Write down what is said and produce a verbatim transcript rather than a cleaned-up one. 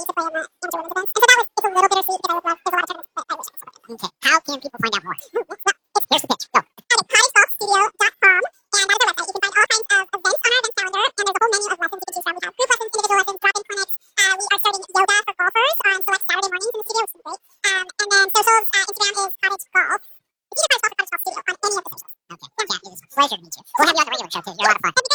Okay, how can people find out more? Here's the pitch. Go. Okay, yeah, it was a pleasure to meet you. We'll have you on the radio show too. You're a lot of fun.